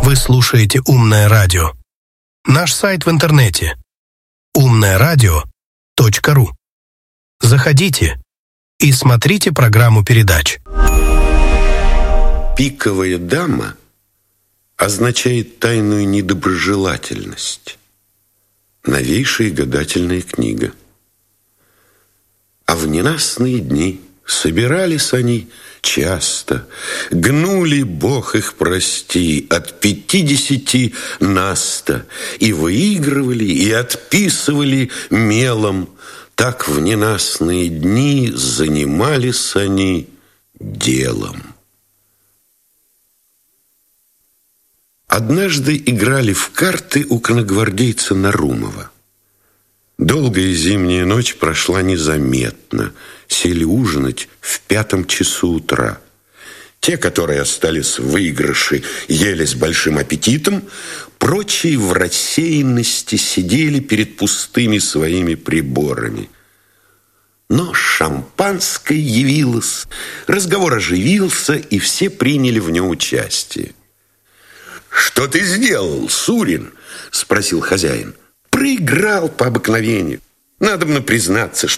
Вы слушаете «Умное радио». Наш сайт в интернете umnaeradio.ru. Заходите и смотрите программу передач. Пиковая дама означает тайную недоброжелательность. Новейшая гадательная книга. А в ненастные дни собирались они часто, гнули, Бог их прости, от 50 на 100, и выигрывали, и отписывали мелом. Так в ненастные дни занимались они делом. Однажды играли в карты у конногвардейца Нарумова. Долгая зимняя ночь прошла незаметно. Сели ужинать в 5 часу утра. Те, которые остались в выигрыше, ели с большим аппетитом, прочие в рассеянности сидели перед пустыми своими приборами. Но шампанское явилось, разговор оживился, и все приняли в нем участие. «Что ты сделал, Сурин?» – спросил хозяин. «Проиграл по обыкновению. Надобно признаться,